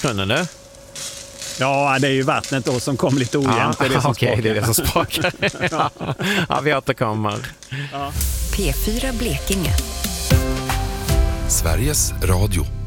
eller? Ja, det är ju vattnet då som kom lite ojämnt. Ja, det det är det som spakar. Ja, vi återkommer. P4 Blekinge. Sveriges Radio.